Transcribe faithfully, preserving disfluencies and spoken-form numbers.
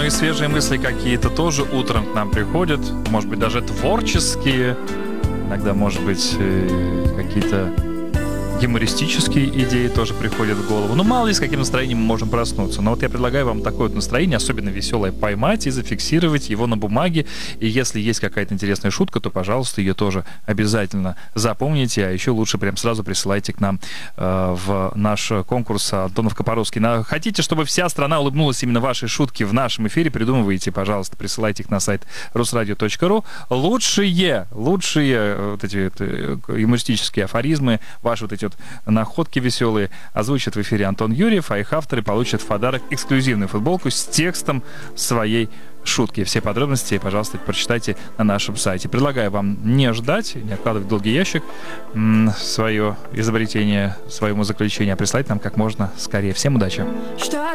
и свежие мысли какие-то тоже утром к нам приходят. Может быть, даже творческие. Иногда, может быть, какие-то юмористические идеи тоже приходят в голову. Ну, мало ли, с каким настроением мы можем проснуться. Но вот я предлагаю вам такое вот настроение, особенно веселое, поймать и зафиксировать его на бумаге. И если есть какая-то интересная шутка, то, пожалуйста, ее тоже обязательно запомните. А еще лучше прям сразу присылайте к нам э, в наш конкурс Антонов Копоровский. На... Хотите, чтобы вся страна улыбнулась именно вашей шутке в нашем эфире? Придумывайте, пожалуйста, присылайте их на сайт русрадио точка ру. Лучшие, лучшие вот эти вот, юмористические афоризмы, ваши вот эти вот находки веселые озвучит в эфире Антон Юрьев, а их авторы получат в подарок эксклюзивную футболку с текстом своей шутки. Все подробности, пожалуйста, прочитайте на нашем сайте. Предлагаю вам не ждать, не откладывать в долгий ящик свое изобретение, свое заключение, а прислать нам как можно скорее. Всем удачи! Что